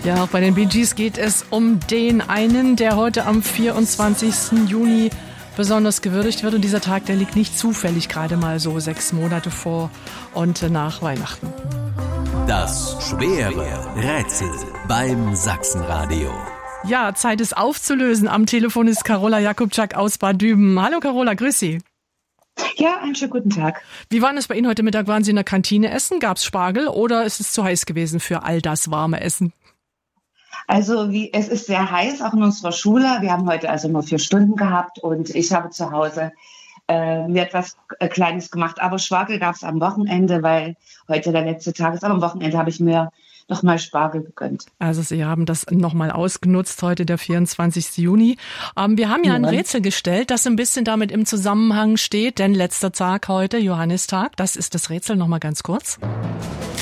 Ja, auch bei den Bee Gees geht es um den einen, der heute am 24. Juni besonders gewürdigt wird. Und dieser Tag, der liegt nicht zufällig gerade mal so 6 Monate vor und nach Weihnachten. Das schwere Rätsel beim Sachsenradio. Ja, Zeit ist aufzulösen. Am Telefon ist Carola Jakubczak aus Bad Düben. Hallo Carola, grüß Sie. Ja, einen schönen guten Tag. Wie war es bei Ihnen heute Mittag? Waren Sie in der Kantine essen? Gab es Spargel oder ist es zu heiß gewesen für all das warme Essen? Also es ist sehr heiß, auch in unserer Schule. Wir haben heute also nur 4 Stunden gehabt und ich habe zu Hause mir etwas Kleines gemacht. Aber Spargel gab es am Wochenende, weil heute der letzte Tag ist. Aber am Wochenende habe ich mir nochmal Spargel gegönnt. Also Sie haben das nochmal ausgenutzt, heute der 24. Juni. Wir haben ja ein Rätsel gestellt, das ein bisschen damit im Zusammenhang steht, denn letzter Tag heute, Johannistag, das ist das Rätsel nochmal ganz kurz.